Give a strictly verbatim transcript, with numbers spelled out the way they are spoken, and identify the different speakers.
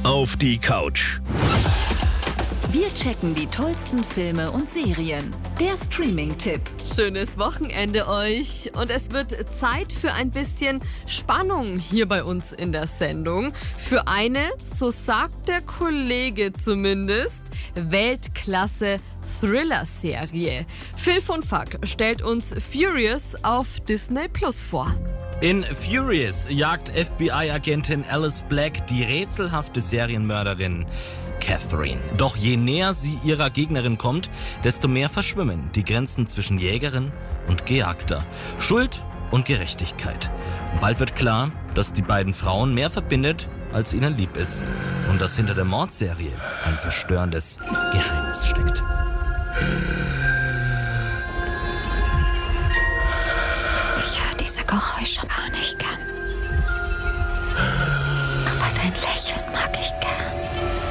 Speaker 1: auf die Couch.
Speaker 2: Wir checken die tollsten Filme und Serien. Der Streaming-Tipp.
Speaker 3: Schönes Wochenende euch. Und es wird Zeit für ein bisschen Spannung hier bei uns in der Sendung. Für eine, so sagt der Kollege zumindest, Weltklasse-Thriller-Serie. Phil von Fuck stellt uns Furious auf Disney Plus vor.
Speaker 4: In Furious jagt F B I-Agentin Alice Black die rätselhafte Serienmörderin Catherine. Doch je näher sie ihrer Gegnerin kommt, desto mehr verschwimmen die Grenzen zwischen Jägerin und Gejagter. Schuld und Gerechtigkeit. Und bald wird klar, dass die beiden Frauen mehr verbindet, als ihnen lieb ist. Und dass hinter der Mordserie ein verstörendes Geheimnis steckt.
Speaker 5: Ich höre diese Geräusche gar nicht gern.